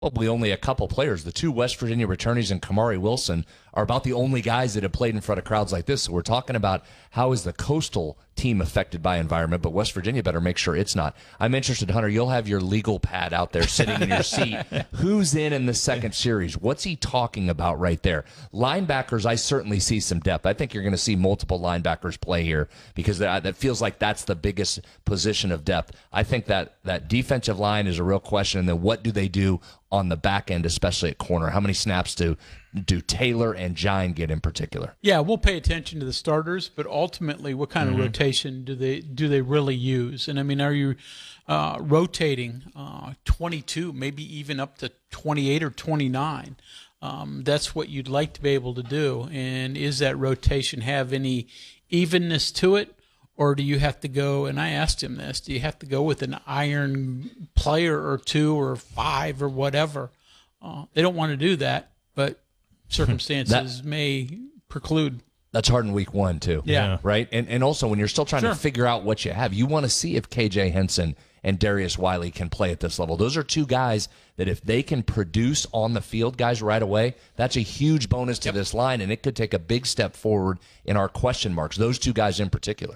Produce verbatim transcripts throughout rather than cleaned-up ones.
Probably only a couple players. The two West Virginia returnees and Kamari Wilson are about the only guys that have played in front of crowds like this. So we're talking about how is the Coastal team affected by environment, but West Virginia better make sure it's not. I'm interested, Hunter, you'll have your legal pad out there sitting in your seat. Who's in in the second series? What's he talking about right there? Linebackers, I certainly see some depth. I think you're going to see multiple linebackers play here because that, that feels like that's the biggest position of depth. I think that that defensive line is a real question, and then what do they do on the back end, especially at corner? How many snaps do do Taylor and Gine get in particular? Yeah, we'll pay attention to the starters, but ultimately, what kind mm-hmm. of rotation do they do they really use? And I mean, are you uh, rotating uh, twenty-two, maybe even up to twenty-eight or twenty-nine? Um, that's what you'd like to be able to do. And is that rotation have any evenness to it? Or do you have to go, and I asked him this, do you have to go with an iron player or two or five or whatever? Uh, they don't want to do that, but circumstances that, may preclude. That's hard in week one, too. Yeah. Right? And and also when you're still trying sure. to figure out what you have, you want to see if K J Henson and Darius Wiley can play at this level. Those are two guys that if they can produce on the field, guys, right away, that's a huge bonus to yep. this line, and it could take a big step forward in our question marks, those two guys in particular.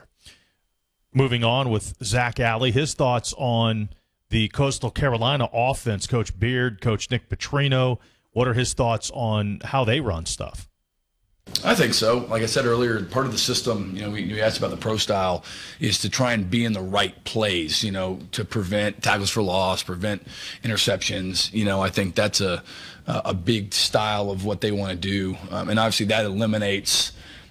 Moving on with Zach Alley, his thoughts on the Coastal Carolina offense. Coach Beard, Coach Nick Petrino, what are his thoughts on how they run stuff? I think so. Like I said earlier, part of the system, you know, we, we asked about the pro style, is to try and be in the right plays, you know, to prevent tackles for loss, prevent interceptions. You know, I think that's a a big style of what they want to do. Um, and obviously that eliminates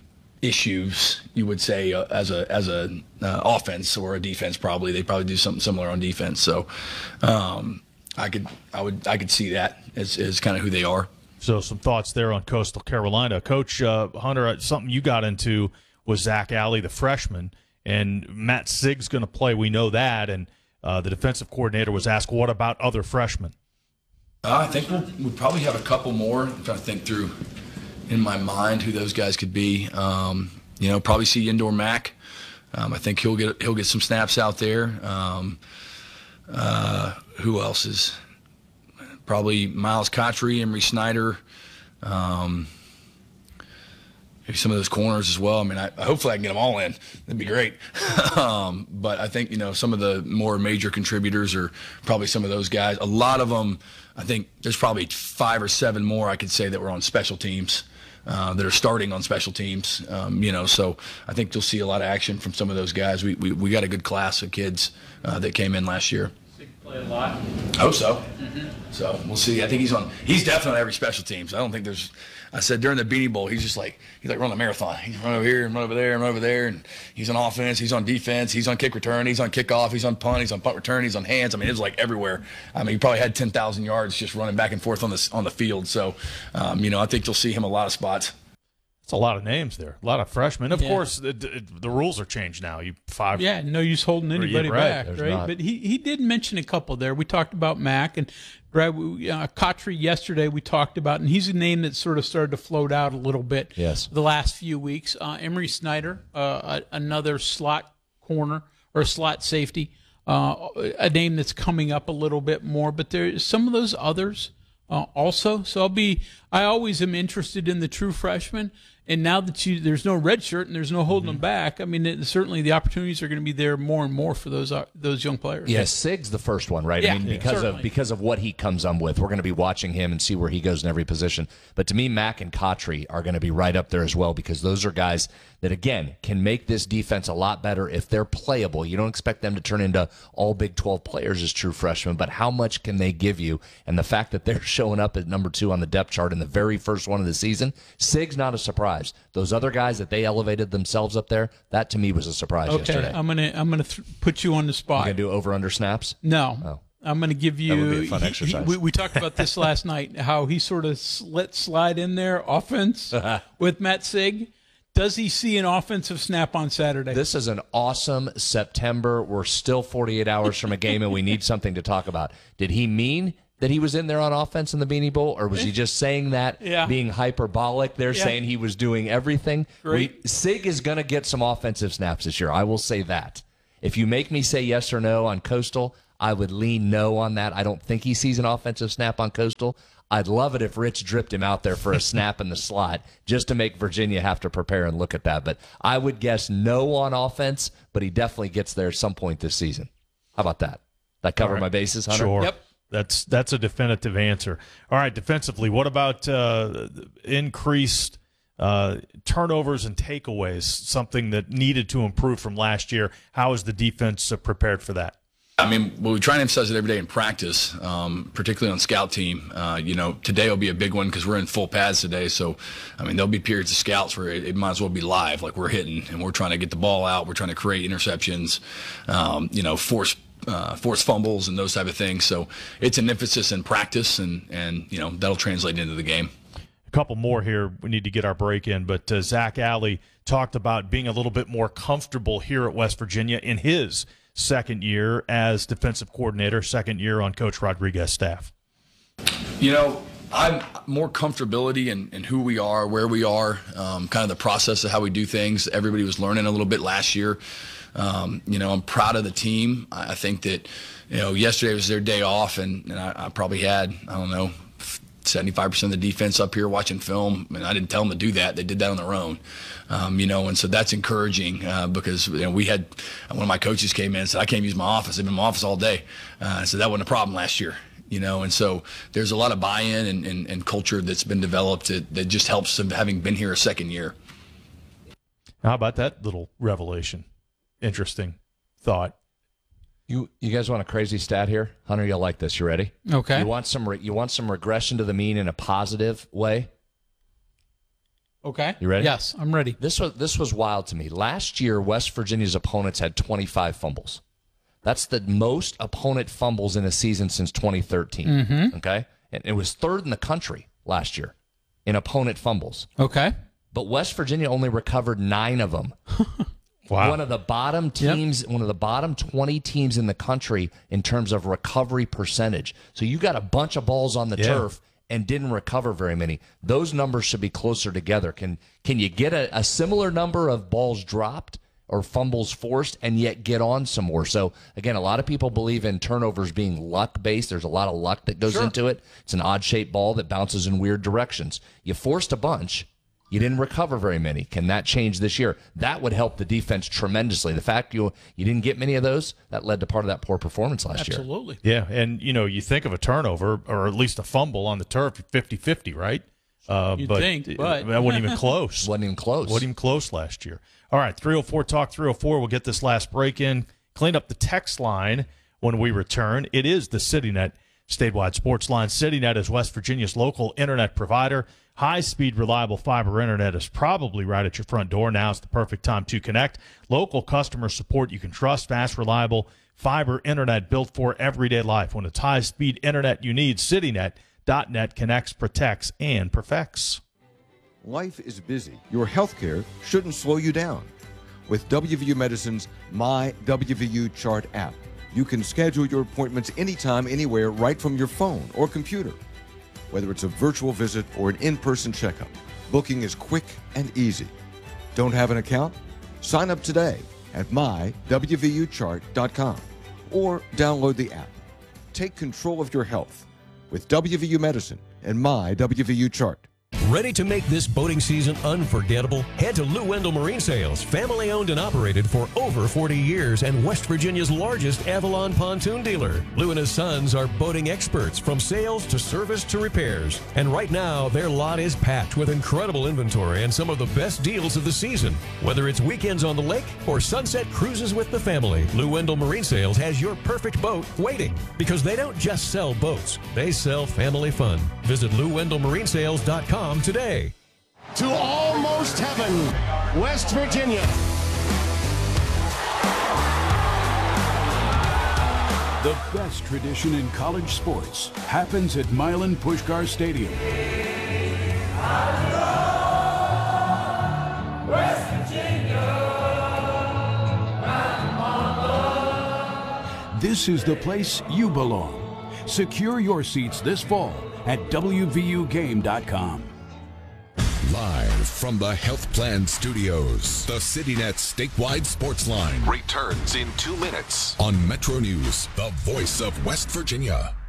issues, you would say, uh, as a as a uh, offense or a defense. Probably they probably do something similar on defense. So um, I could I would I could see that as, as kind of who they are. So some thoughts there on Coastal Carolina. Coach uh, Hunter, something you got into was Zach Alley, the freshman, and Matt Sigg's going to play. We know that, and uh, the defensive coordinator was asked, "What about other freshmen?" Uh, I think we'll, we'll probably have a couple more. I'm trying to think through in my mind who those guys could be. Um, you know, probably see Indoor Mack. Um, I think he'll get he'll get some snaps out there. Um, uh, who else is probably Miles Cottrey, Emery Snyder, um, maybe some of those corners as well. I mean, I, hopefully I can get them all in. That'd be great. um, but I think, you know, some of the more major contributors are probably some of those guys. A lot of them, I think there's probably five or seven more I could say that were on special teams. Uh, that are starting on special teams, um, you know, so I think you'll see a lot of action from some of those guys. We we, we got a good class of kids uh, that came in last year. Play a lot. I hope so. Mm-hmm. So we'll see. I think he's on. He's definitely on every special teams. I don't think there's. I said during the Beanie Bowl, he's just like he's like running a marathon. He's run over here and run over there and run over there, and he's on offense. He's on defense. He's on kick return. He's on kickoff. He's on punt. He's on punt return. He's on hands. I mean, it was like everywhere. I mean, he probably had ten thousand yards just running back and forth on the on the field. So, um, you know, I think you'll see him a lot of spots. It's a lot of names there, a lot of freshmen. Of yeah. course, the, the rules are changed now. You five, yeah, no use holding anybody right. back, There's right? not. But he, he did mention a couple there. We talked about Mack and Brad uh, Cottrey yesterday. We talked about, and he's a name that sort of started to float out a little bit. Yes. The last few weeks, uh, Emery Snyder, uh, another slot corner or slot safety, uh, a name that's coming up a little bit more. But there's some of those others uh, also. So I'll be. I always am interested in the true freshmen. And now that you there's no red shirt and there's no holding mm-hmm. them back, I mean, it, certainly the opportunities are going to be there more and more for those uh, those young players. Yeah, Sigg's the first one, right? Yeah, I mean, because certainly. of because of what he comes on with, we're going to be watching him and see where he goes in every position. But to me, Mack and Cottrey are going to be right up there as well because those are guys that, again, can make this defense a lot better if they're playable. You don't expect them to turn into all Big twelve players as true freshmen, but how much can they give you? And the fact that they're showing up at number two on the depth chart in the very first one of the season, Sigg's not a surprise. Those other guys that they elevated themselves up there, that to me was a surprise okay, yesterday. I'm gonna I'm gonna th- put you on the spot. You gonna do over under snaps? No. Oh. I'm going to give you. That would be a fun he, exercise. He, we, we talked about this last night. How he sort of let slide in there offense with Matt Sigg. Does he see an offensive snap on Saturday? This is an awesome September. We're still forty-eight hours from a game, and we need something to talk about. Did he mean that he was in there on offense in the Beanie Bowl, or was he just saying that, yeah. being hyperbolic? They're yeah. saying he was doing everything. Great. We, Sigg is going to get some offensive snaps this year. I will say that. If you make me say yes or no on Coastal, I would lean no on that. I don't think he sees an offensive snap on Coastal. I'd love it if Rich dripped him out there for a snap in the slot just to make Virginia have to prepare and look at that. But I would guess no on offense, but he definitely gets there at some point this season. How about that? That cover All right. my bases, Hunter? Sure. Yep. That's that's a definitive answer. All right, defensively, what about uh, increased uh, turnovers and takeaways, something that needed to improve from last year? How is the defense uh, prepared for that? I mean, well, we try and emphasize it every day in practice, um, particularly on scout team. Uh, you know, today will be a big one because we're in full pads today. So, I mean, there'll be periods of scouts where it, it might as well be live, like we're hitting and we're trying to get the ball out. We're trying to create interceptions, um, you know, force uh, force fumbles and those type of things. So it's an emphasis in practice, and, and you know, that'll translate into the game. A couple more here. We need to get our break in, but uh, Zach Alley talked about being a little bit more comfortable here at West Virginia in his second year as defensive coordinator, second year on Coach Rodriguez's staff. You know, I'm more comfortability in, in who we are, where we are, um, kind of the process of how we do things. Everybody was learning a little bit last year. Um, you know, I'm proud of the team. I think that, you know, yesterday was their day off, and, and I, I probably had, I don't know, seventy-five percent of the defense up here watching film, and I didn't tell them to do that. They did that on their own, um, you know, and so that's encouraging uh, because, you know, we had one of my coaches came in and said, I can't use my office. I've been in my office all day. Uh, so that wasn't a problem last year, you know, and so there's a lot of buy-in and, and, and culture that's been developed that, that just helps them having been here a second year. How about that little revelation? Interesting thought. You you guys want a crazy stat here? Hunter, you'll like this. You ready? Okay. You want some re- you want some regression to the mean in a positive way? Okay. You ready? Yes, I'm ready. This was this was wild to me. Last year, West Virginia's opponents had twenty-five fumbles. That's the most opponent fumbles in a season since twenty thirteen. Mm-hmm. Okay? And it was third in the country last year in opponent fumbles. Okay. But West Virginia only recovered nine of them. Wow. One of the bottom teams, yep. one of the bottom twenty teams in the country in terms of recovery percentage. So you got a bunch of balls on the yeah. turf and didn't recover very many. Those numbers should be closer together. Can can you get a, a similar number of balls dropped or fumbles forced and yet get on some more? So, again, a lot of people believe in turnovers being luck-based. There's a lot of luck that goes sure. into it. It's an odd-shaped ball that bounces in weird directions. You forced a bunch. You didn't recover very many. Can that change this year? That would help the defense tremendously. The fact you you didn't get many of those, that led to part of that poor performance last Absolutely. year. Yeah, and, you know, you think of a turnover or at least a fumble on the turf, fifty-fifty, right? Uh, You'd but think, but that wasn't even close. Wasn't even close. Wasn't even close last year. All right, three oh four Talk three oh four. We'll get this last break in. Clean up the text line when we return. It is the CityNet statewide sports line. CityNet is West Virginia's local internet provider. High-speed, reliable fiber internet is probably right at your front door. Now is the perfect time to connect. Local customer support you can trust, fast, reliable fiber internet built for everyday life. When it's high-speed internet you need, CityNet dot net connects, protects, and perfects. Life is busy. Your health care shouldn't slow you down. With W V U Medicine's My W V U Chart app, you can schedule your appointments anytime, anywhere, right from your phone or computer. Whether it's a virtual visit or an in-person checkup, booking is quick and easy. Don't have an account? Sign up today at my W V U chart dot com or download the app. Take control of your health with W V U Medicine and My W V U Chart. Ready to make this boating season unforgettable? Head to Lou Wendell Marine Sales, family owned and operated for over forty years and West Virginia's largest Avalon pontoon dealer. Lou and his sons are boating experts from sales to service to repairs. And right now, their lot is packed with incredible inventory and some of the best deals of the season. Whether it's weekends on the lake or sunset cruises with the family, Lou Wendell Marine Sales has your perfect boat waiting. Because they don't just sell boats, they sell family fun. Visit Lou Wendell Marine Sales dot com today. To almost heaven, West Virginia. The best tradition in college sports happens at Milan Puskar Stadium. West Virginia. This is the place you belong. Secure your seats this fall at W V U game dot com. Live from the Health Plan Studios, the CityNet statewide sports line returns in two minutes on Metro News, the voice of West Virginia.